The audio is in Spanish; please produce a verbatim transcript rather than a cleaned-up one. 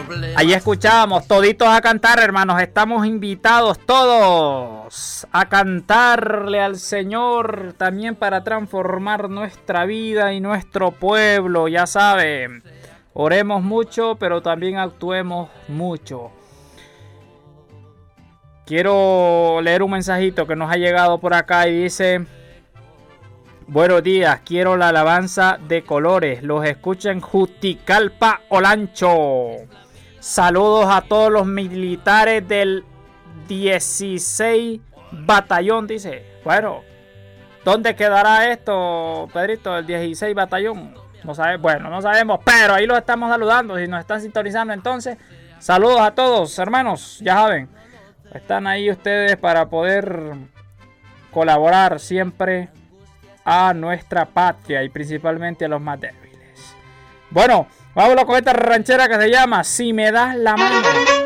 Ahí escuchábamos toditos a cantar, hermanos. Estamos invitados todos a cantarle al Señor también para transformar nuestra vida y nuestro pueblo. Ya saben, oremos mucho, pero también actuemos mucho. Quiero leer un mensajito que nos ha llegado por acá y dice: buenos días, quiero la alabanza de colores. Los escucho en Juticalpa, Olancho. Saludos a todos los militares del dieciséis Batallón, dice. Bueno, ¿dónde quedará esto, Pedrito, el dieciséis Batallón? No sabe, bueno, no sabemos, pero ahí los estamos saludando. Si nos están sintonizando, entonces, saludos a todos, hermanos. Ya saben, están ahí ustedes para poder colaborar siempre a nuestra patria y principalmente a los más débiles. Bueno, vámonos con esta ranchera que se llama Si me das la mano.